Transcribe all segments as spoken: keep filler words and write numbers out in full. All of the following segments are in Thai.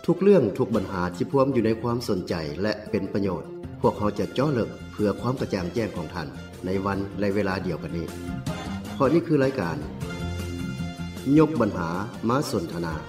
ทุกเรื่องทุกปัญหาที่พวมอยู่ในความสนใจและเป็นประโยชน์พวกเขาจะเจาะลึกเพื่อความกระจ่างแจ้งของท่านในวันและเวลาเดียวกันนี้เพราะนี่คือรายการยกปัญหามาสนทนา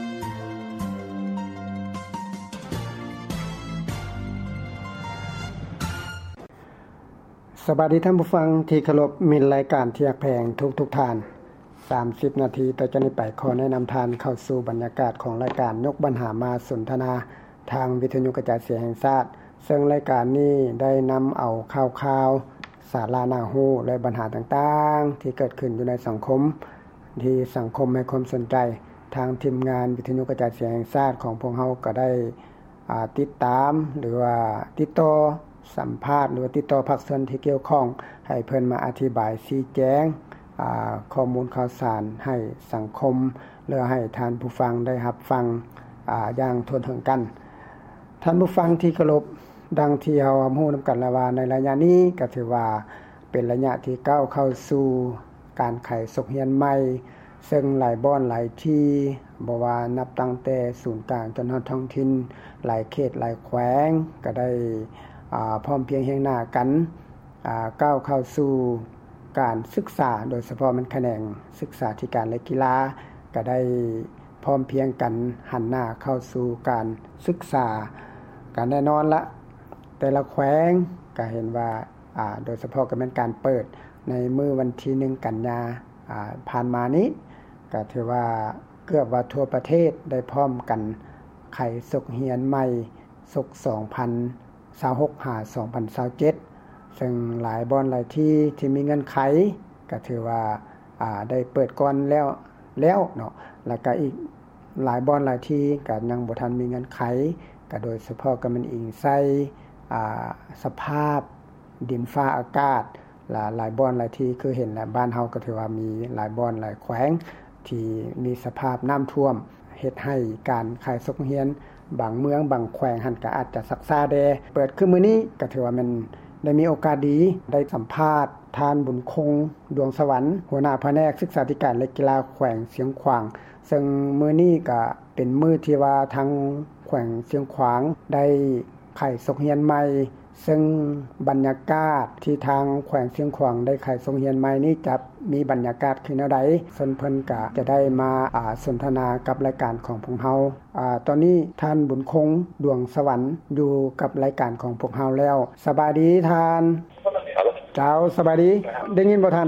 สวัสดีท่านผู้ฟังที่เคารพมีรายการที่อยากแพงทุกๆท่านสามสิบนาทีต่อจากนี้ไปขอแนะนำท่านเข้าสู่บรรยากาศของรายการยกปัญหามาสนทนาทางวิทยุกระจายเสียงแห่งชาติซึ่งรายการนี้ได้นำเอาข่าวๆสาระน่ารู้และปัญหาต่างๆที่เกิดขึ้นอยู่ในสังคมที่สังคมให้ความสนใจทางทีมงานวิทยุกระจายเสียงแห่งชาติของพวกเราก็ได้อ่าติดตามหรือว่าติดต่อสัมภาษณ์หรือติดต่อภาคส่วนที่เกี่ยวข้องให้เพิ่นมาอธิบายชี้แจงอ่าข้อมูลข่าวสารให้สังคมหรือให้ท่านผู้ฟังได้รับฟังอ่าอย่างทั่วถึงกันท่านผู้ฟังที่เคารพดังที่เฮารู้นำกันแล้วว่าในระยะนี้ก็ถือว่าเป็นระยะที่ก้าวเข้าสู่การไขศกเฮียนใหม่ซึ่งหลายบ่อนหลายที่บ่ว่านับตั้งแต่ศูนย์กลางจนฮอดท้องถิ่นหลายเขตหลายแขวงก็ได้อ่าพร้อมเพรียงเฮียงหน้ากันอ่าก้าวเข้าสู่การศึกษาโดยเฉพาะมันแขนงศึกษาธิการและกีฬาก็ได้พร้อมเพรียงกันหันหน้าเข้าสู่การศึกษาการแน่นอนละแต่ละแขวงก็เห็นว่าอ่าโดยเฉพาะก็เป็นการเปิดในมื้อวันที่หนึ่งกันยาอ่าผ่านมานี้ก็ถือว่าเกือบว่าทั่วประเทศได้พร้อมกันไขศกเฮียนใหม่ศกสองพันยี่สิบหก หา สองพันยี่สิบเจ็ดซึ่งหลายบ่อนหลายที่ที่มีเงื่อนไขก็ถือว่าอ่าได้เปิดก่อนแล้วแล้วเนาะแล้วก็อีกหลายบ่อนหลายที่ก็ยังบ่ทันมีเงื่อนไขก็โดยเฉพาะก็มันอิงใส่อ่าสภาพดินฟ้าอากาศหลายหลายบ่อนหลายที่คือเห็นแล้วบ้านเฮาก็ถือว่ามีหลายบ่อนหลายแขวงที่มีสภาพน้ำท่วมเฮ็ดให้การขายศกเฮียนบางเมืองบางแขวงหันก็อาจจะซักซ่าแดเปิดขึ้นมื้อนี้ก็ถือว่ามันได้มีโอกาสดีได้สัมภาษณ์ท่านบุญคงดวงสวรรค์หัวหน้าแผนกศึกษาธิการและกีฬาแขวงเสียงขวางซึ่งมื้อนี้ก็เป็นมื้อที่ว่าทางแขวงเสียงขวางได้ไขศกเฮียนใหม่ซึ่งบรรยากาศที่ทางแขวงเสียงขวางได้ไขศกเฮียนใหม่นี้จะมีบรรยากาศคือแนวใดส่วนเพิ่นก็จะได้มาอ่าสนทนากับรายการของพวกเฮาอ่าตอนนี้ท่านบุญคงดวงสวรรค์อยู่กับรายการของพวกเฮาแล้วสบายดีท่านเจ้าสบายดีได้ยินบ่ท่าน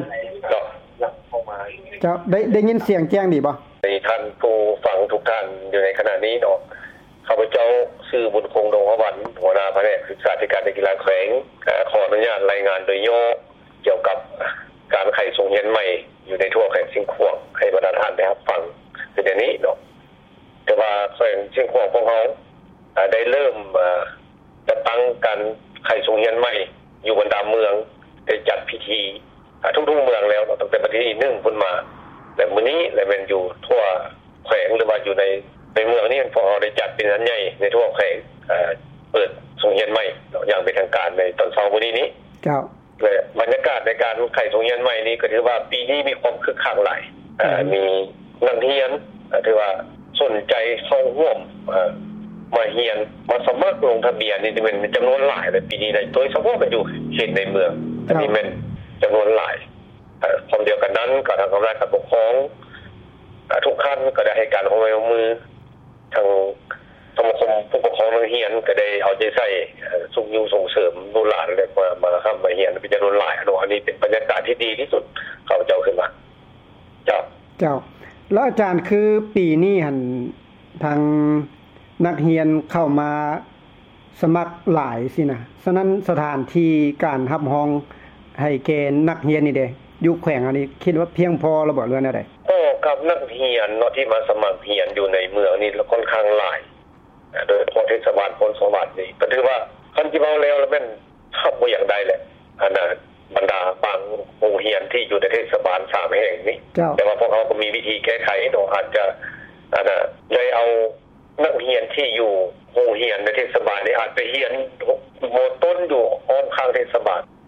เจ้าได้ได้ยินเสียงแจ้งดีบ่ท่านผู้ฟังทุกท่านอยู่ในขณะนี้เนาะข้าพเจ้าชื่อบุญคงดวงสวรรค์หัวหน้าแผนกศึกษาธิการและกีฬาแขวงขออนุญาตรายงานโดยย่อเกี่ยวกับการไขศกเฮียนใหม่อยู่ในทั่วแขวงเชียงขวางให้บรรดาท่านได้รับฟังในเดือนนี้เนาะแต่ว่าแขวงเชียงขวางของเราได้เริ่มจะตั้งการไขศกเฮียนใหม่อยู่บรรดาเมืองได้จัดพิธีทุกๆเมืองแล้วตั้งแต่วันที่หนึ่งพุ่นมาแต่มื้อนี้และเป็นอยู่ทั่วแขวงหรือว่าอยู่ในในเมืองนี้พวกเราได้จัดเป็นอันใหญ่ในทั่วแขวงเอ่อเปิดศกเฮียนใหม่อย่างเป็นทางการในตอนเช้าวันนี้นี้ครับและบรรยากาศในการไขศกเฮียนใหม่นี้ก็ถือว่าปีนี้มีความคึกคักหลายเอ่อมีนักเรียนถือว่าสนใจเข้าร่วมเอ่อมาเรียนมาสมัครลงทะเบียนนี่เป็นจำนวนหลายเลยปีนี้ได้โดยเฉพาะกันอยู่เขตในเมืองอันนี้มันจำนวนหลายเอ่อความเดียวกันนั้นก็ทางคณะการปกครองทุกขั้นก็ได้ให้การร่วมมือทางสมาคมผู้ปกครองนักเรียนก็ได้เอาใจใส่ส่งยูส่งเสริมลูกหลานเลยมามาครับมาเรียนเป็นจำนวนหลายเนาะอันนี้เป็นบรรยากาศที่ดีที่สุดเขาเจ้าขึ้นมาเจ้าเจ้าแล้วอาจารย์คือปีนี้หั่นทางนักเรียนเข้ามาสมัครหลายสินะฉะนั้นสถานที่การรับรองให้เกณฑ์นักเรียนนี่เด้อยู่แขวงอันนี้คิดว่าเพียงพอหรือบ่หรือแนวใดโอ้กับนักเรียนเนาะที่มาสมัครเรียนอยู่ในเมืองนี่ค่อนข้างหลายโดยเฉพาะเทศบาลพลสวัสดิ์นี่ก็ถือว่าคันที่เว้าแล้วแล้วแม่นทับบ่อย่างใดแหละอันน่ะบรรดาบางโรงเรียนที่อยู่ในเทศบาลสามแห่งนี้แต่ว่าพวกเขาก็มีวิธีแก้ไขเนาะอาจจะอันน่ะได้เอานักเรียนที่อยู่ โรงเรียนในเทศบาลนี่อาจไปเรียนโมต้นอยู่อ้อมข้างเทศบาล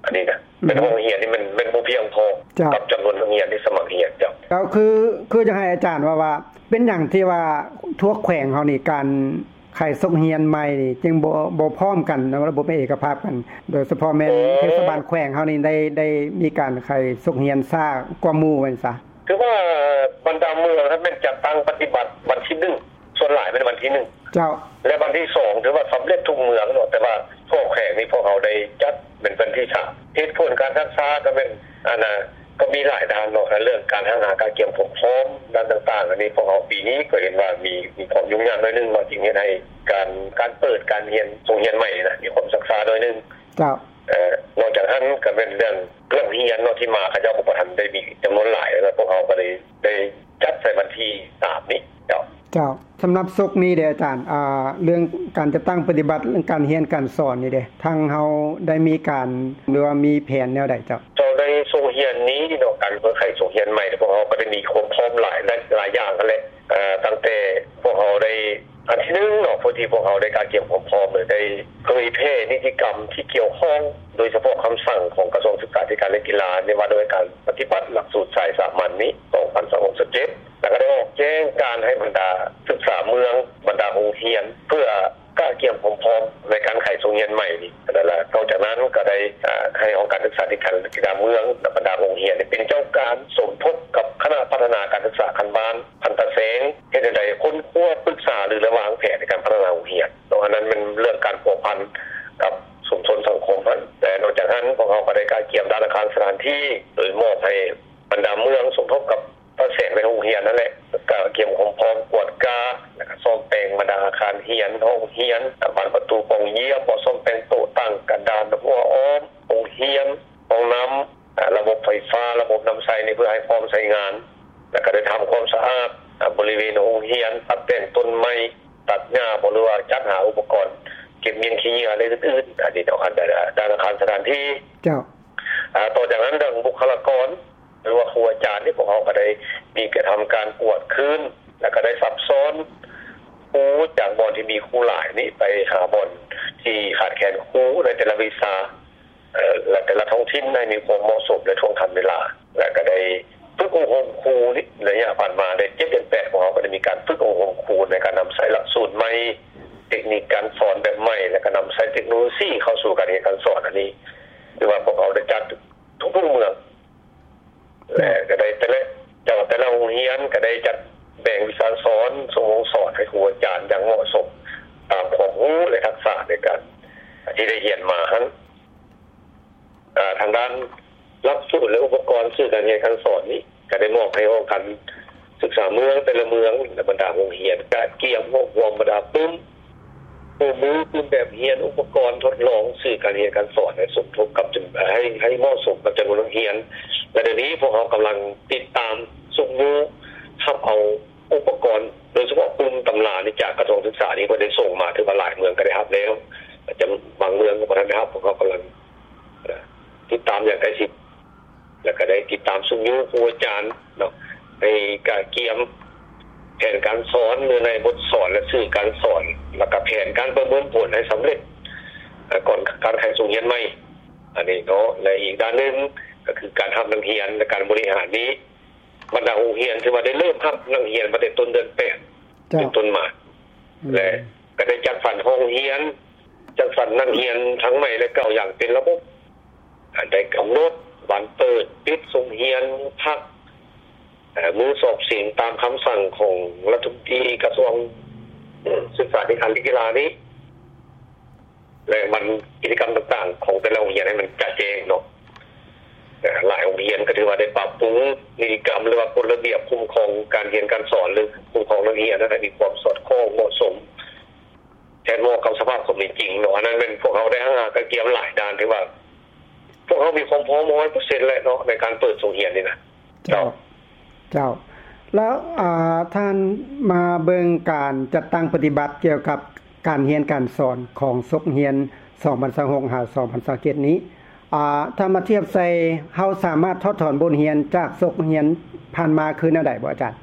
อันนี้นะเป็นโรงเรียนนี่มันเป็นบ่เพียงพอกับจำนวนนักเรียนที่สมัครเรียนจ้ะก็คือคือจะให้อาจารย์ว่าว่าเป็นหยังที่ว่าทั่วแขวงเฮานี่การไข่ส่งเรียนใหม่นี่จึงบ่บ่พร้อมกันระบบเอกภาพกันโดยเฉพาะแม่นเทศบาลแขวงเฮานี่ได้ได้มีการไข่ส่งเรียนช้ากว่าหมู่ว่าซั่นซะคือว่าบรรดาเมืองถ้าเป็นจัดตั้งปฏิบัติวันที่หนึ่งส่วนหลายเป็นวันที่หนึ่งเจ้าและวันที่สองถือว่าสำเร็จทุกเมืองเนาะแต่ว่าพวกแขวงนี่พวกเราได้จัดเป็นวันที่สามเหตุผลการศึกษาก็เป็นอันน่ะก็มีหลายด้านเนาะเรื่องการหาการเตรียมพร้อมด้านต่างๆอันนี้พวกเราปีนี้ก็เห็นว่ามีมีความยุ่งยากน้อยนึงว่าจริงๆให้การการเปิดการเรียนโรงเรียนใหม่นะมีความศึกษาน้อยนึงเจ้าเอ่อนอกจากนั้นก็เป็นเรื่องเรื่องเรียนเนาะที่มาเขาเจ้าอุปถัมภ์ได้มีจำนวนหลายแล้วพวกเราก็ได้ได้จัดใส่วันที่สามนี้เจ้าเจ้าสำหรับศุกร์นี้เด้ออาจารย์อ่าเรื่องการจะตั้งปฏิบัติเรื่องการเรียนการสอนนี่เด้ทางเฮาได้มีการหรือว่ามีแผนแนวใดเจ้าเจ้าในโรงเรียนนี้เนาะการเปิดไขโรงเรียนใหม่พวกเราก็ได้มีความพร้อมหลายหลายอย่างกันแหละเอ่อตั้งแต่พวกเราได้อันที่หนึ่งเนาะพอที่พวกเราได้การเตรียมความพร้อมเลยได้เผยแพร่นิติกรรมที่เกี่ยวข้องโดยเฉพาะคำสั่งของกระทรวงศึกษาธิการและกีฬาในว่าโดยการปฏิบัติหลักสูตรสายสามัญนี้สองพันสองร้อยหกสิบเจ็ดแล้วก็ได้ออกแจ้งการให้บรรดาศึกษาเมืองบรรดาโรงเรียนเพื่อการเตรียมความพร้อมในการไขโรงเรียนใหม่นี้นั่นแหละนอกจากนั้นก็ได้ให้องค์การศึกษาธิการและกีฬาเมืองและบรรดาโรงเรียนเป็นเจ้าการสมทบกับคณะพัฒนาการศึกษาขั้นบ้านพันตะแสงเฮ็ดให้ค้นคว้าปรึกษาหรือระวางแผนในการพัฒนาโรงเรียนตรงนั้นมันเรื่องการผูกพันกับชุมชนสังคมมันแต่นอกจากนั้นพวกเราก็ได้การเกี่ยมด้านอาคารสถานที่โดยมอบให้บรรดาเมืองสมทบกับตะแสงในโรงเรียนนั่นแหละการเกี่ยมความพร้อมกวดกาแล้วก็ซ่อมแปลงบรรดาอาคารเรียนห้องเรียนบานประตูปองเยี่ยมบ่ซ่อมแปลงโต๊ะตั้งกระดานหัวอ้อมโรงเรียนห้องน้ำระบบไฟฟ้าระบบน้ำใช้นี่เพื่อให้พร้อมใช้งานแล้วก็ได้ทำความสะอาดบริเวณโรงเรียนตัดแต่งต้นไม้ตัดหญ้าบ่หรือว่าจัดหาอุปกรณ์เก็บเมียนขี้อะไรอื่นๆอันนี้ต้องอันด้านอาคารสถานที่เจ้าอ่าต่อจากนั้นเรื่องบุคลากรหรือว่าครูอาจารย์นี่พวกเราก็ได้มีการทำการกวดคืนแล้วก็ได้ซับซ้อนครูจากบ่อนที่มีครูหลายนี่ไปหาบ่อนที่ขาดแคลนครูในแต่ละวิชาเอ่อและแต่ละท้องถิ่นให้มีความเหมาะสมในช่วงทันเวลาและก็ได้ฝึกอบรมครูนี่ระยะผ่านมาได้เจ็ดเดือนแปดของเราก็ได้มีการฝึกอบรมครูในการนำใช้หลักสูตรใหม่เทคนิคการสอนแบบใหม่และก็นำใช้เทคโนโลยีเข้าสู่การเรียนการสอนอันนี้คือว่าพวกเราได้จัดทุกเมืองและก็ได้แต่ละจังหวัดแต่ละโรงเรียนก็ได้จัดแบ่งวิชาสอนส่งสอนให้ครูอาจารย์อย่างเหมาะสมตามความรู้และทักษะในการที่ได้เรียนมาทั้งทางด้านหลักสูตรและอุปกรณ์สื่อการเรียนการสอนนี้ก็ได้มอบให้องค์การศึกษาเมืองแต่ละเมืองและบรรดาโรงเรียนการเกี่ยมรวบรวมบรรดาปื้มผู้มือปื้มแบบเรียนอุปกรณ์ทดลองสื่อการเรียนการสอนให้สมทบกับให้ให้เหมาะสมกับจำนวนนักเรียนและเดี๋ยวนี้พวกเรากำลังติดตามส่งยูทำเอาอุปกรณ์โดยเฉพาะปื้มตำรานี่จากกระทรวงศึกษานี่ก็ได้ส่งมาถึงหลายเมืองก็ได้รับแล้วจะบางเมืองก็บ่ทันได้รับพวกเรากำลังติดตามอย่างใกล้ชิดแล้วก็ได้ติดตามส่งยูครูอาจารย์เนาะในการเกี่ยมแผนการสอนหรือในบทสอนและสื่อการสอนแล้วก็แผนการประเมินผลให้สำเร็จก่อนการแข่งส่งเรียนใหม่อันนี้เนาะและอีกด้านนึงก็คือการทำนักเรียนและการบริหารนี้บรรดาโรงเรียนที่ว่าได้เริ่มทำนักเรียนมาตั้งต้นเดือนแปดเป็นต้นมาและก็ได้จัดสรรห้องเรียนจัดสรรนักเรียนทั้งใหม่และเก่าอย่างเป็นระบบได้กำหนดวันเปิดปิดโรงเรียนพักมือสอบเสียงตามคำสั่งของรัฐมนตรีกระทรวงศึกษาธิการและกีฬานี้และมันกิจกรรมต่างๆของแต่ละโรงเรียนให้มันชัดเจนเนาะหลายโรงเรียนก็ถือว่าได้ปรับปรุงกิจกรรมหรือว่ากฎระเบียบคุ้มครองการเรียนการสอนหรือคุ้มครองนักเรียนนั้นมีความสอดคล้องเหมาะสมแทนเหมาะกับสภาพความเป็นจริงเนาะอันนั้นเป็นพวกเขาได้หาการเกี่ยมหลายด้านที่ว่าพวกเขามีความพร้อม ร้อยเปอร์เซ็นต์ แล้วเนาะในการเปิดโรงเรียนนี่นะเจ้าเจ้าแล้วอ่าท่านมาเบิ่งการจัดตั้งปฏิบัติเกี่ยวกับการเรียนการสอนของโรงเรียนสองพันยี่สิบหก หา สองพันยี่สิบเจ็ดนี้อ่าถ้ามาเทียบใส่เฮาสามารถทดถอนบทเรียนจากโรงเรียนผ่านมาคือแนวใดบ่อาจารย์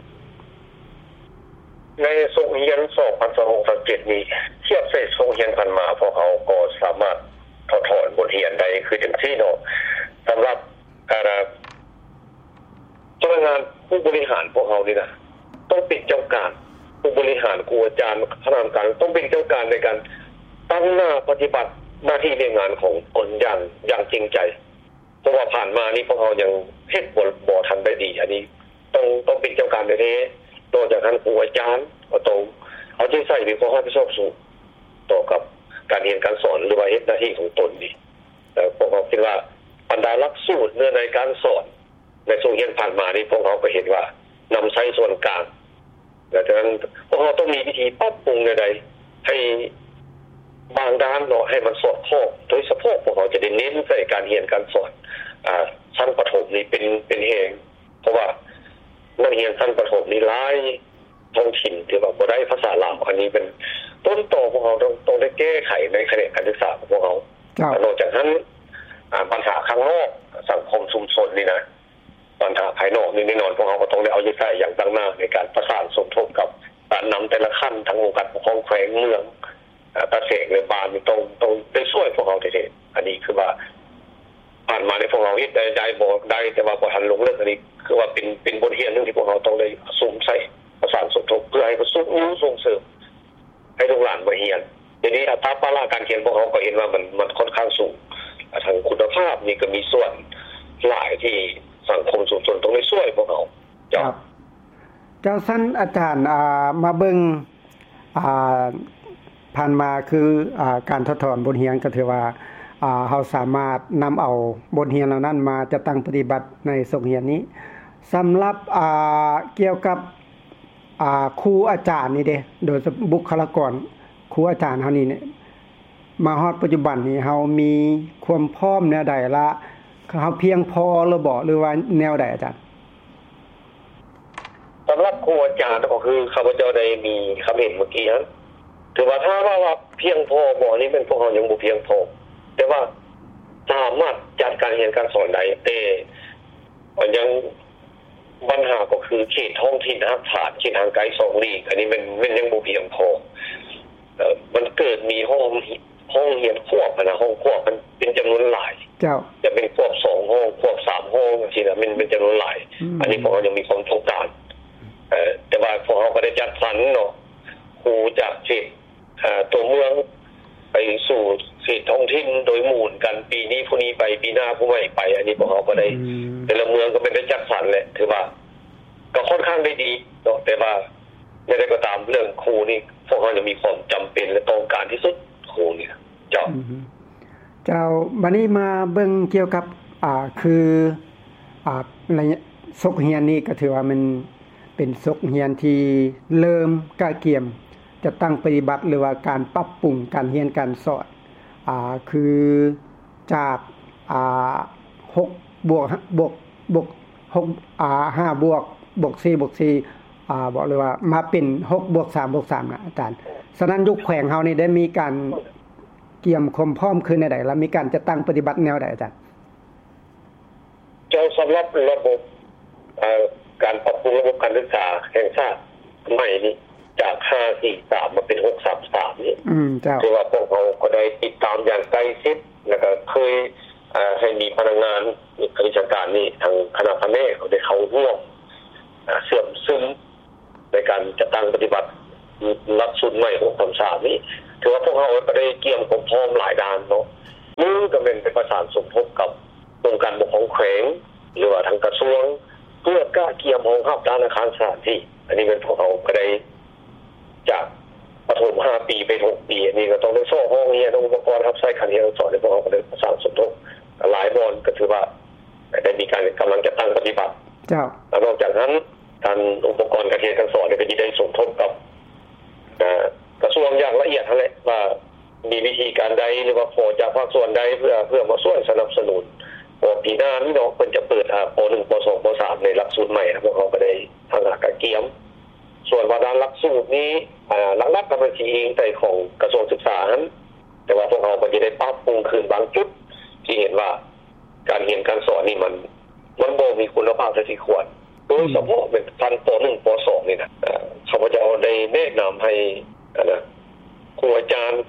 ในโรงเรียนสองพันยี่สิบหก ยี่สิบเจ็ดนี้เทียบใส่โรงเรียนผ่านมาพวกเขาก็สามารถถอดถอนบทเรียนใดคือจังซี่เนาะสำหรับการเจ้างานผู้บริหารพวกเฮานี่นะต้องเป็นเจ้าการผู้บริหารครูอาจารย์คณะกรรมการต้องเป็นเจ้าการในการตั้งหน้าปฏิบัติหน้าที่ในงานของตนอย่างอย่างจริงใจเพราะว่าผ่านมานี่พวกเฮายังเฮ็ดบ่บ่ทันได้ดีอันนี้ต้องต้องเป็นเจ้าการแท้ๆต่อจากนั้นครูอาจารย์ก็ต้องเอาใจใส่มีความรับผิดชอบสูงต่อกับการเรียนการสอนหรือว่าเฮ็ดหน้าที่ของตนนี่แต่พวกเฮาคิดว่าบรรดาหลักสูตรเนื้อในการสอนในช่วงเรียนผ่านมานี่พวกเฮาก็เห็นว่านำใช้ส่วนกลางดังนั้นพวกเฮาต้องมีวิธีปรับปรุงใดๆให้บางด้านเนาะให้มันสอดคล้องโดยเฉพาะพวกเฮาจะได้เน้นใส่การเรียนการสอนอ่าชั้นประถมนี่เป็นเป็นแห่งเพราะว่านักเรียนชั้นประถมนี่หลายท้องถิ่นที่ว่าบ่ได้ภาษาลาวอันนี้เป็นต้นตอพวกเฮาต้องต้องได้แก้ไขในแขนงการศึกษาของพวกเฮานอกจากนั้นอ่าปัญหาข้างนอกสังคมชุมชนนี่นะปัญหาภายนอกนี่แน่นอนพวกเฮาก็ต้องได้เอาใจใส่อย่างตั้งหน้าในการประสานสมทบกับการนำแต่ละขั้นทั้งองค์การปกครองแขวงเมืองอ่าตาเสกในบ้านนี่ต้องต้องได้ช่วยพวกเฮาแท้ๆอันนี้คือว่าผ่านมาในพวกเฮาเฮ็ดได้ได้บ่ได้แต่ว่าบ่ทันลงเรื่องอันนี้คือว่าเป็นเป็นบทเรียนนึงที่พวกเฮาต้องได้สุ่มใส่ประสานสมทบเพื่อให้ประสุรู้ส่งเสริมให้ลูกหลานบ่เรียนทีนี้อัตราภาระการเรียนพวกเฮาก็เห็นว่ามันมันค่อนข้างสูงทางคุณภาพนี่ก็มีส่วนหลายที่สังคมชุมชนต้องได้ช่วยพวกเฮาเจ้าเจ้าท่านอาจารย์อ่ามาเบิ่งอ่าผ่านมาคืออ่าการถอดถอนบทเรียนก็ถือว่าอ่าเฮาสามารถนําเอาบทเรียนเหล่านั้นมาจะตั้งปฏิบัติในโรงเรียนนี้สําหรับอ่าเกี่ยวกับอ่าครูอาจารย์นี่เด้โดยบุคลากรครูอาจารย์เฮานี่เนี่ยมาฮอดปัจจุบันนี้เฮามีความพร้อมแนวใดละเฮาเพียงพอหรือบ่หรือว่าแนวใดอาจารย์สําหรับครูอาจารย์ก็คือข้าพเจ้าได้มีคําเห็นเมื่อกี้นั้นถือว่าถ้าว่าว่าเพียงพอบ่นี่เป็นพวกเฮายังบ่เพียงพอแต่ว่าสามารถจัดการเรียนการสอนได้แต่มันยังปัญหาก็คือเขตท้องถิ่นหักฐานเขตทางไกลสองลีกอันนี้มันมันยังบ่เพียงพอเอ่อมันเกิดมีห้องห้องเรียนควบนะห้องควบมันเป็นจํานวนหลายเจ้าจะเป็นควบสองห้องควบสามห้องจังซี่นะมันเป็นจํานวนหลายอันนี้พวกเรายังมีความต้องการเอ่อแต่ว่าพวกเราก็ได้จัดสรรเนาะครูจากเขตเอ่อตัวเมืองไปสู่เขตท้องถิ่นโดยหมู่กันปีนี้ผู้นี้ไปปีหน้าผู้ใหม่ไปอันนี้พวกเราก็ได้แต่ละเมืองก็เป็นได้จัดสรรแหละถือว่าก็ค่อนข้างได้ดีเนาะแต่ว่าไม่ได้ก็ตามเรื่องครูนี่พวกเราจะมีความจําเป็นและต้องการที่สุดครูนี่เจ้าเจ้าบัดนี้มาเบิ่งเกี่ยวกับอ่าคืออ่าระยะศกเรียนนี่ก็ถือว่ามันเป็นศกเรียนที่เริ่มกะเกียมจะตั้งปฏิบัติหรือว่าการปรับปรุงการเรียนการสอนอ่าคือจากอ่าหกบวกบวกบวกหกอ่าห้าบวกบวกสี่บวกสี่อ่าบอกเลยว่ามาเป็นหกบวกสามบวกสามนะอาจารย์ฉะนั้นยุคแขวงเฮานี่ได้มีการเกี่ยมความพร้อมขึ้นในใดแล้วมีการจะตั้งปฏิบัติแนวใดอาจารย์เจ้าสําหรับระบบเอ่อการปรับปรุงระบบการศึกษาแห่งชาติใหม่นี้จากห้า สี่ สามมาเป็นหก สาม สามนี่อืมเจ้าคือว่าพวกเราก็ได้ติดตามอย่างใกล้ชิดแล้วก็เคยเอ่อให้มีพนักงานราชการนี่ทางคณะแผนกได้เข้าร่วมอ่าเสื่อมซึมในการจัดตั้งปฏิบัติหลักสูตรใหม่หก สาม สามนี่ถือว่าพวกเราก็ได้เกี่ยมความพร้อมหลายด้านเนาะมือก็เป็นไปประสานสมทบกับองค์การปกครองแขวงหรือว่าทางกระทรวงเพื่อกล้าเกี่ยมรองรับด้านอาคารสถานที่อันนี้เป็นพวกเราก็ได้จากประถมห้าปีไปหกปีอันนี้ก็ต้องได้ซ่อห้องเรียนอุปกรณ์รับใช้การเรียนการสอนในพวกเราก็ได้ประสานสมทบหลายบอนก็ถือว่าได้มีการกำลังจะตั้งปฏิบัติเจ้าแล้วนอกจากนั้นการอุปกรณ์การเรียนการสอนก็ได้สมทบกับอ่ากระทรวงอย่างละเอียดนั่นแหละว่ามีวิธีการใดหรือว่าขอจากภาคส่วนใดเพื่อเพื่อมาช่วยสนับสนุนพอปีหน้านี้เนาะเพิ่นจะเปิดอ่าป หนึ่ง ป สอง ป สามในหลักสูตรใหม่พวกเราก็ได้ทางหากเกียมส่วนว่าด้านหลักสูตรนี้อ่าหลักๆก็เป็นสิเองแต่ของกระทรวงศึกษานั้นแต่ว่าพวกเราก็จะได้ปรับปรุงขึ้นบางจุดที่เห็นว่าการเรียนการสอนนี่มันมันบ่มีคุณภาพที่ควรโดยเฉพาะเป็นชั้นป หนึ่ง ป สอง นี่นะเอ่อข้าพเจ้าได้แนะนําให้นะครูอาจารย์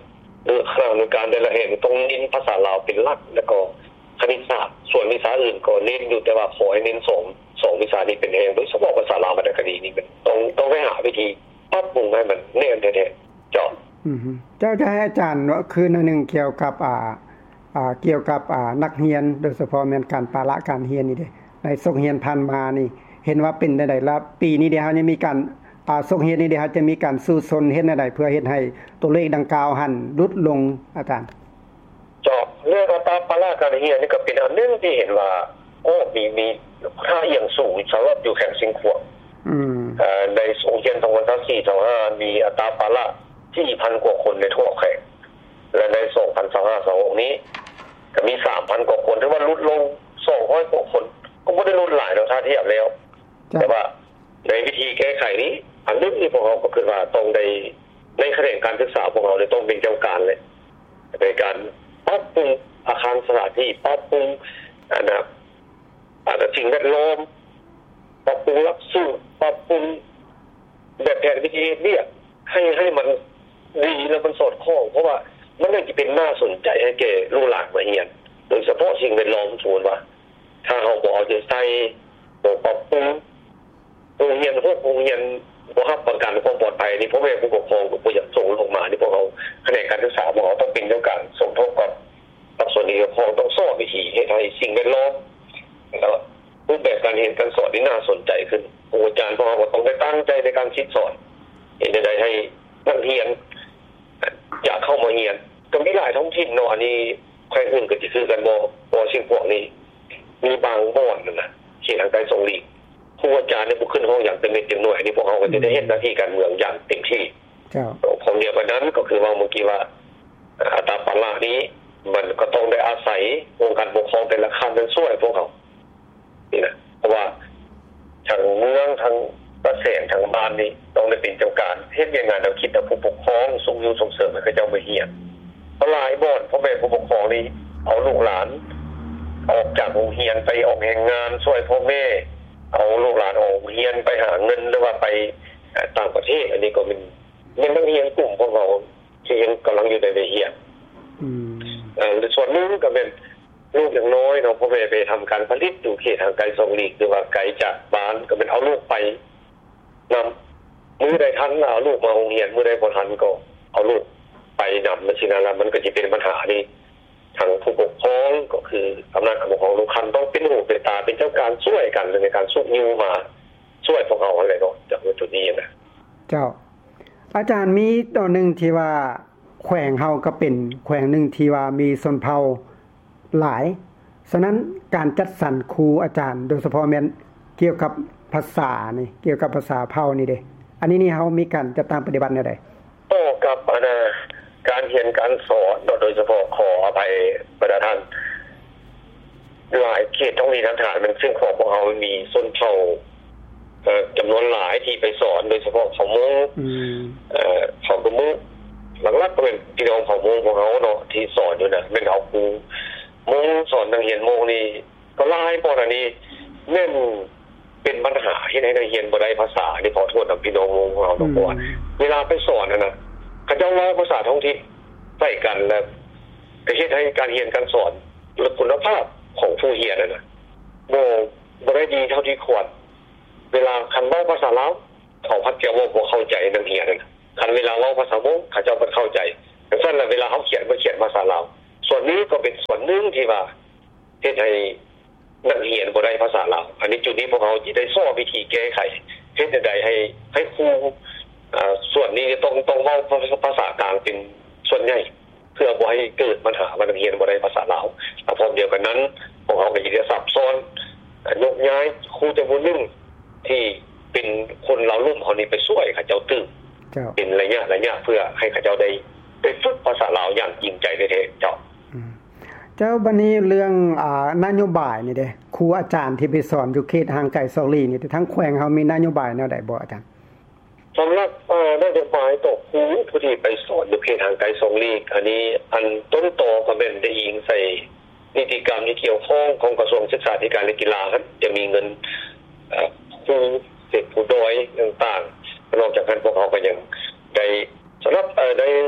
หรือคณะกรรมการแต่ละแห่งต้องเน้นภาษาลาวเป็นหลักแล้วก็คณิตศาสตร์ส่วนวิชาอื่นก็เน้นอยู่แต่ว่าขอให้เน้นสอง สองวิชานี้เป็นแห่งโดยเฉพาะภาษาลาววรรณคดีนี่เป็นต้องต้องไปหาวิธีปรับปรุงให้มันแน่นแท้ๆเจ้าอือเจ้าจะให้อาจารย์ว่าคืออันนึงเกี่ยวกับอ่าอ่าเกี่ยวกับอ่านักเรียนโดยเฉพาะแม่นการปาระการเรียนนี่เด้ในส่งเรียนผ่านมานี่เห็นว่าเป็นได้ๆแล้วปีนี้เด้เฮายังมีการอ่าส่งเรียนนี่เด้เฮาจะมีการสู้ซนเฮ็ดได้เพื่อเฮ็ดให้ตัวเลขดังกล่าวหั่นลดลงอาจารย์เจ้าเรื่องอัตราปาระการเรียนนี่ก็เป็นอันนึงที่เห็นว่าโอ้มีมีค่าอย่างสูงสำหรับอยู่แข่งสิงคโปร์อืมเอ่อในส่งเรียนสองพันสี่ สองพันห้ามีอัตราปาระ สี่พัน กว่าคนในทั่วแข่งและในสองพันยี่สิบห้า สองพันหกนี้ก็มี สามพัน กว่าคนถือว่าลดลงสองร้อยกว่าคนก็บ่ได้ลดหลายเนาะถ้าเทียบแล้วแต่ว่าในวิธีแก้ไขนี้อันนึงนี่พวกเราก็คือว่าต้องได้ในคะแนนการศึกษาพวกเราเนี่ยต้องเป็นเจ้าการเลยในการปรับปรุงอาคารสถานที่ปรับปรุงอันนะอาจจะสิ่งแวดล้อมปรับปรุงหลักสูตรปรับปรุงแบบแผนวิธีเนี่ยให้ให้มันดีและมันสอดคล้องเพราะว่ามันน่าจะเป็นน่าสนใจให้แก่ลูกหลานมาเรียนโดยเฉพาะสิ่งแวดล้อมสมมุติว่าถ้าเฮาบ่เอาใจใส่บ่ปรับปรุงโรงเรียนพวกโรงเรียนบ่รับประกันความปลอดภัยนี่พ่อแม่ผู้ปกครองก็บ่อยากส่งลูกมานี่พวกเราคะแนนการศึกษาของเราต้องเป็นเรื่องการสมทบกับหลักสูตรนี้พอต้องสอนวิธีให้ให้สิ่งแวดล้อมแล้วรูปแบบการเรียนการสอนนี่น่าสนใจขึ้นครูอาจารย์พวกเราก็ต้องได้ตั้งใจในการคิดสอนเห็นได้ให้นักเรียนอยากเข้ามาเรียนก็มีหลายท้องถิ่นเนาะอันนี้แขวงอื่นก็สิคือกันบ่บ่สิ่งพวกนี้มีบางบ่อนนั่นน่ะเขตทางไกลส่งลีกครูอาจารย์เนี่ยบ่ขึ้นห้องอย่างเต็มเม็ดเต็มหน่วยอันนี้พวกเฮาก็จะได้เฮ็ดหน้าที่การเมืองอย่างเต็มที่เจ้าของเดียวกันนั้นก็คือว่าเมื่อกี้ว่าอัตราปาระนี้มันก็ต้องได้อาศัยองค์การปกครองแต่ละขั้นนั้นช่วยพวกเขานี่นะเพราะว่าทางเมืองทางประเสริฐทางบ้านนี่ต้องได้เป็นเจ้าการเฮ็ดอย่างงานแนวคิดแต่ผู้ปกครองส่งอยู่ส่งเสริมให้เขาเจ้าไปเรียนเพราะหลายบ่อนพ่อแม่ผู้ปกครองนี่เอาลูกหลานออกจากโรงเรียนไปออกแรงงานช่วยพ่อแม่เอาลูกหลานออกเรียนไปหาเงินหรือว่าไปต่างประเทศอันนี้ก็เป็นเป็นนักเรียนกลุ่มพวกเราที่ยังกำลังอยู่ในเรียนอืมเอ่อส่วนนึงก็เป็นลูกอย่างน้อยเนาะพ่อแม่ไปทำการผลิตอยู่เขตทางไกลส่งลีกหรือว่าไกลจากบ้านก็เป็นเอาลูกไปนำมื้อใดทันเอาลูกมาโรงเรียนมื้อใดบ่ทันก็เอาลูกไปนำมันสินะล่ะมันก็สิเป็นปัญหานี่ทางผู้ปกครองก็คืออำนาจการปกครองลูกคันต้องเป็นหูเป็นตาเป็นเจ้าการช่วยกันในการสู้นิ้วมาช่วยพวกเราอะไรเนาะจากจุดนี้นะเจ้าอาจารย์มีตอนนึงที่ว่าแขวงเฮาก็เป็นแขวงนึงที่ว่ามีชนเผ่าหลายฉะนั้นการจัดสรรครูอาจารย์โดยเฉพาะแม่นเกี่ยวกับภาษานี่เกี่ยวกับภาษาเผ่านี่เด้อันนี้นี่เฮามีการจัดตามปฏิบัติแนวใดต่อกับอันน่ะการเรียนการสอนโดยเฉพาะขออภัยประธานหลายเขตท้องถิ่นทางฐานมันซึ่งของพวกเฮามีชนเผ่าเอ่อจำนวนหลายที่ไปสอนโดยเฉพาะเผ่ามงอืมเอ่อเผ่ากะมุหลักๆก็เป็นพี่น้องเผ่ามงของเฮาเนาะที่สอนอยู่น่ะเป็นเฮาครูมงสอนนักเรียนมงนี่ก็หลายบ่อันนี้แม่นเป็นปัญหาที่ให้นักเรียนบ่ได้ภาษานี่ขอโทษกับพี่น้องมงของเฮาเนาะเพราะว่าเวลาไปสอนน่ะนะเขาเจ้าเว้าภาษาท้องถิ่นใส่กันแล้วก็เฮ็ดให้การเรียนการสอนและคุณภาพของผู้เรียนน่ะนะบ่บ่ได้ดีเท่าที่ควรเวลาคันเว้าภาษาลาวเขาพัดเจ้าบ่เข้าใจนักเรียนน่ะคันเวลาเว้าภาษามงเขาเจ้าบ่เข้าใจดังนั้นแล้วเวลาเฮาเขียนบ่เขียนภาษาลาวส่วนนี้ก็เป็นส่วนนึงที่ว่าเฮ็ดให้นักเรียนบ่ได้ภาษาลาวอันนี้จุดนี้พวกเราสิได้สอนวิธีแก้ไขเฮ็ดจังได๋ให้ให้ครูอ่าส่วนนี้ต้องต้องเว้าภาษากลางเป็นส่วนใหญ่เพื่อบ่ให้เกิดปัญหาว่านักเรียนบ่ได้ภาษาลาวแล้วพร้อมเดียวกันนั้นพวกเราก็สิได้ซับซ้อนยกย้ายครูจำนวนนึงที่เป็นคนลาวลุ่มเฮานี่ไปช่วยเขาเจ้าตื้อเป็นระยะระยะเพื่อให้เขาเจ้าได้ไปฝึกภาษาลาวอย่างจริงใจแท้ๆเจ้าเจ้าบัดนี้เรื่องอ่านโยบายนี่เด้ครูอาจารย์ที่ไปสอนอยู่เขตห่างไกลซอกลีนี่ทั้งแขวงเฮามีนโยบายแนวใดบ่อาจารย์สำหรับเอ่อนโยบายต่อครูผู้ที่ไปสอนอยู่เขตห่างไกลซอกลีอันนี้อันต้นตอก็เป็นได้ยิงใส่นิติกรรมที่เกี่ยวข้องของกระทรวงศึกษาธิการและกีฬาครับจะมีเงินเอ่อครูเด็กผู้ด้อยต่างๆนอกจากนั้นพวกเขาก็ยังได้สำหรับเอ่อได้ภาษ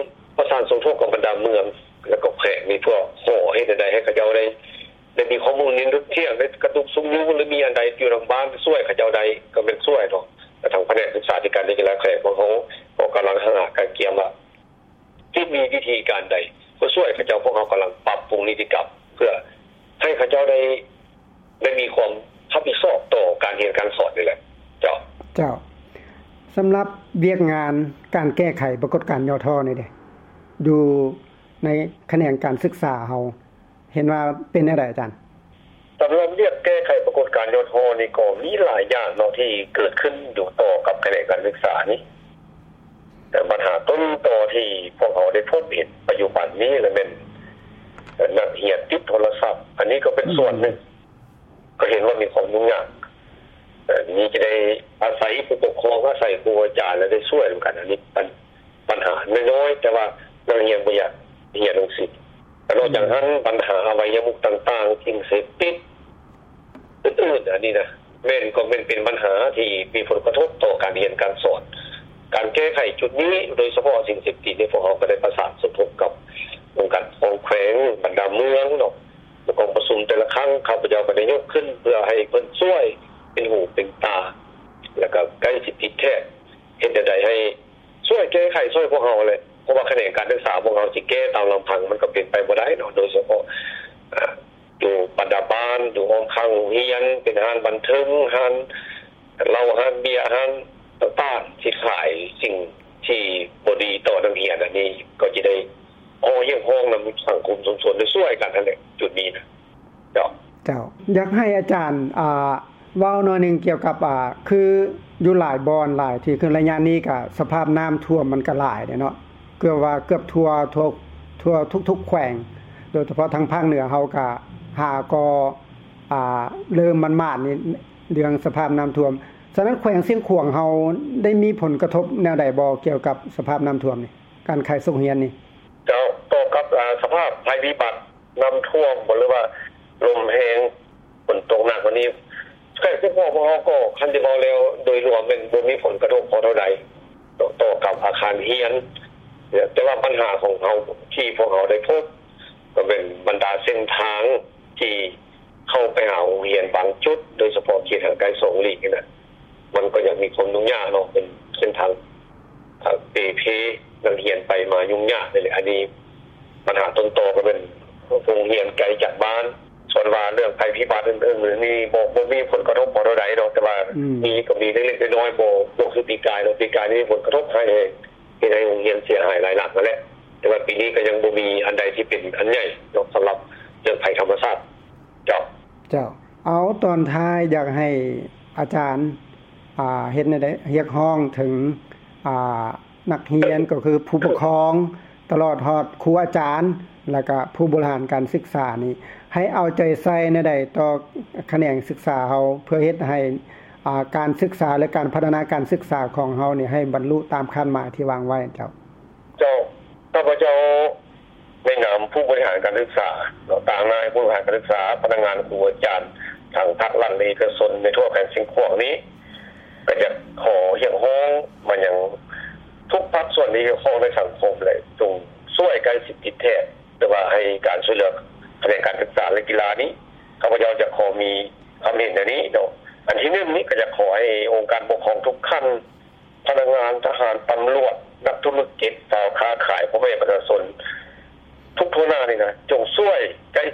สานสมทบกับบรรดาเมืองแล้วก็แขวงมีพวกขอให้ใดๆให้เขาเจ้าได้ได้มีข้อมูลนี้ทุกเที่ยงได้กระตุกซุ้มยูหรือมีอันใดอยู่ทางบ้านช่วยเขาเจ้าใดก็เป็นช่วยเนาะแต่ทางแผนกศึกษาธิการในกีฬาแขวงของเขาก็กำลังหาการเกี่ยมว่าที่มีวิธีการใดก็ช่วยเขาเจ้าพวกเขากำลังปรับปรุงนิติกรรมเพื่อให้เขาเจ้าได้ได้มีความรับผิดชอบต่อการเรียนการสอนนี่แหละเจ้าเจ้าสำหรับเวียกงานการแก้ไขปรากฏการณ์ยทนี่เด้ดูในแขนงการศึกษาเฮาเห็นว่าเป็นอะไรอาจารย์สำหรับเรียกแก้ไขปรากฏการณ์ยทนี่ก็มีหลายอย่างเนาะที่เกิดขึ้นอยู่ต่อกับแขนงการศึกษานี้แต่ปัญหาต้นตอที่พวกเขาได้พบเห็นปัจจุบันนี้แหละแม่นนักเรียนติดโทรศัพท์อันนี้ก็เป็นส่วนหนึ่งก็เห็นว่ามีความยุ่งยากนี่จะได้อาศัยผู้ปกครองอาศัยครูอาจารย์แล้วได้ช่วยกันอันนี้เป็นปัญหาน้อยๆแต่ว่านักเรียนบ่อยากเรียนหนังสือแต่นอกจากนั้นปัญหาอวัยวะต่างๆสิ่งเสพติดอื่นๆอันนี้นะแม่นก็เป็นเป็นปัญหาที่มีผลกระทบต่อการเรียนการสอนการแก้ไขจุดนี้โดยเฉพาะสิ่งเสพติดในพวกเขาก็ได้ประสานสมทบกับองค์การปกครองแขวงบรรดาเมืองเนาะแล้วก็ประชุมแต่ละครั้งข้าพเจ้าก็ได้ยกขึ้นเพื่อให้เพิ่นช่วยเป็นหูเป็นตาแล้วก็ใกล้ชิดติดแท้เฮ็ดได้ให้ช่วยแก้ไขช่วยพวกเราเลยเพราะว่าคะแนนการศึกษาพวกเราสิแก้ตามลำพังมันก็เป็นไปบ่ได้เนาะโดยเฉพาะอ่าอยู่บรรดาบ้านอยู่ห้องข้างเรียนเป็นห้านบันเทิงห้านเหล้าห้านเบียร์ห้านต่างๆที่ขายสิ่งที่บ่ดีต่อนักเรียนอันนี้ก็สิได้อ้อเยี่ยมห้องนำสังคมสมส่วนได้ช่วยกันนั่นแหละจุดนี้นะเจ้าเจ้าอยากให้อาจารย์อ่าเว้าหน่อยนึงเกี่ยวกับอ่าคืออยู่หลายบอนหลายที่คือระยะนี้ก็สภาพน้ำท่วมมันก็หลายเนาะเกือบว่าเกือบทั่วทั่วทั่วทุกๆแขวงโดยเฉพาะทางภาคเหนือเฮาก็หาก็อ่าเริ่มมันมาดนี่เรื่องสภาพน้ำท่วมฉะนั้นแขวงเสียงขวางเฮาได้มีผลกระทบแนวใดบ่เกี่ยวกับสภาพน้ำท่วมนี่การขายส่งเรียนนี่เจ้าต่อกับอ่าสภาพภัยพิบัติน้ำท่วมบ่หรือว่าลมแรงฝนตกหนักกว่านี้ใครพวกพวกเขาก็คันที่บอกแล้วโดยรวมเป็นบ่มีผลกระทบพอเท่าใดต่อกับอาคารเรียนแต่ว่าปัญหาของเขาที่พวกเขาได้พบก็เป็นบรรดาเส้นทางที่เข้าไปหาโรงเรียนบางจุดโดยเฉพาะเขตทางไกลสงหลีกนี่นะมันก็ยังมีความยุ่งยากเนาะเป็นเส้นทางเปเพนักเรียนไปมายุ่งยากเลยอันนี้ปัญหาต้นตอก็เป็นโรงเรียนไกลจากบ้านส่วนว่าเรื่องภัยพิบัติอื่นๆนี่บ่บ่มีผลกระทบพอเท่าใดเนาะแต่ว่ามีก็มีเล็กๆน้อยๆบ่บ่คือปีกายเนาะปีกายนี่ผลกระทบให้ให้ในโรงเรียนเสียหายหลายหลักนั่นแหละแต่ว่าปีนี้ก็ยังบ่มีอันใดที่เป็นอันใหญ่เนาะสำหรับเรื่องภัยธรรมชาติเจ้าเจ้าเอาตอนท้ายอยากให้อาจารย์อ่าเฮ็ดในได้เรียกร้องถึงอ่านักเรียนก็คือผู้ปกครองตลอดฮอดครูอาจารย์แล้วก็ผู้บริหารการศึกษานี่ให้เอาใจใส่ในใดต่อแขนงศึกษาเฮาเพื่อเฮ็ดให้อ่าการศึกษาและการพัฒนาการศึกษาของเฮานี่ให้บรรลุตามคาดหมายที่วางไว้เจ้าเจ้าข้าพเจ้าในนามผู้บริหารการศึกษาเราต่างนายผู้บริหารการศึกษาพนักงานครูอาจารย์ทางภาครัฐและเอกชนในทั่วแผ่นดินขวางนี้ก็จะขอเรียกร้องมายังทุกภาคส่วนที่เกี่ยวข้องในสังคมเลยจงช่วยกันสิทธิแท้แต่ว่าให้การช่วยเหลือแขนงการศึกษาและกีฬานี้ข้าพเจ้าจะขอมีความเห็นในนี้เนาะอันที่หนึ่งนี้ก็จะขอให้องค์การปกครองทุกขั้นพนักงานทหารตำรวจนักธุรกิจชาวค้าขายพ่อแม่ประชาชนทุกทั่วหน้านี่นะจงช่วย